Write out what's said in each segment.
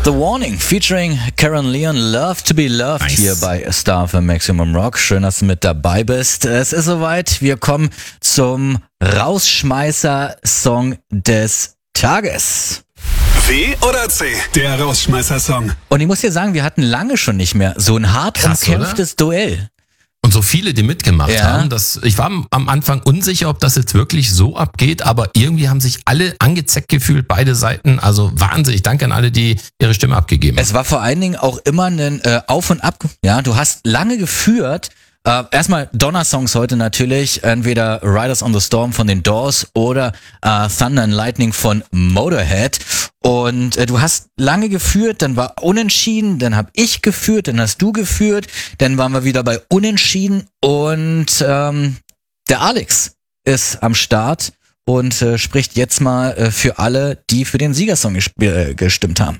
The Warning featuring Karen Leon, Love to be Loved, nice. Hier bei Star für Maximum Rock. Schön, dass du mit dabei bist. Es ist soweit, wir kommen zum Rausschmeißer-Song des Tages. W oder C? Der Rausschmeißer-Song. Und ich muss dir sagen, wir hatten lange schon nicht mehr so ein hart umkämpftes Duell. Und so viele, die mitgemacht haben. Ich war am Anfang unsicher, ob das jetzt wirklich so abgeht, aber irgendwie haben sich alle angezeckt gefühlt, beide Seiten. Also wahnsinnig. Danke an alle, die ihre Stimme abgegeben haben. Es war vor allen Dingen auch immer ein Auf und Ab. Ja, du hast lange geführt. Erstmal Donner-Songs heute natürlich, entweder Riders on the Storm von den Doors oder Thunder and Lightning von Motorhead. Und du hast lange geführt, dann war unentschieden, dann habe ich geführt, dann hast du geführt, dann waren wir wieder bei unentschieden und der Alex ist am Start und spricht jetzt mal für alle, die für den Siegersong gestimmt haben.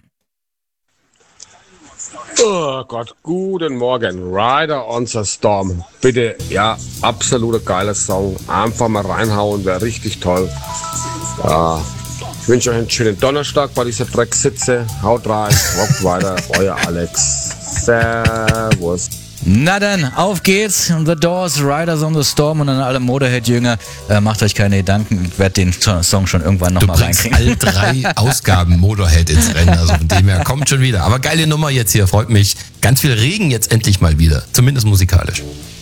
Oh Gott, guten Morgen. Rider on the Storm. Bitte, ja, absoluter geiler Song. Einfach mal reinhauen, wäre richtig toll. Ich wünsche euch einen schönen Donnerstag bei dieser Drecksitze. Haut rein, rockt weiter, euer Alex. Servus. Na dann, auf geht's. The Doors, Riders on the Storm und an alle Motorhead-Jünger. Macht euch keine Gedanken, ich werde den Song schon irgendwann nochmal reinkriegen. Alle 3 Ausgaben Motorhead ins Rennen, also von dem her kommt schon wieder. Aber geile Nummer jetzt hier, freut mich. Ganz viel Regen jetzt endlich mal wieder, zumindest musikalisch.